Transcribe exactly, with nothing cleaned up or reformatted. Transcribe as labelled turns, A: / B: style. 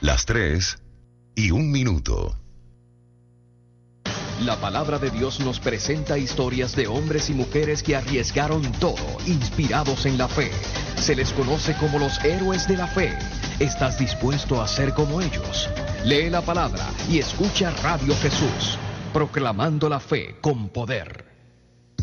A: Las tres y un minuto.
B: La palabra de Dios nos presenta historias de hombres y mujeres que arriesgaron todo, inspirados en la fe. Se les conoce como los héroes de la fe. ¿Estás dispuesto a ser como ellos? Lee la palabra y escucha Radio Jesús, proclamando la fe con poder.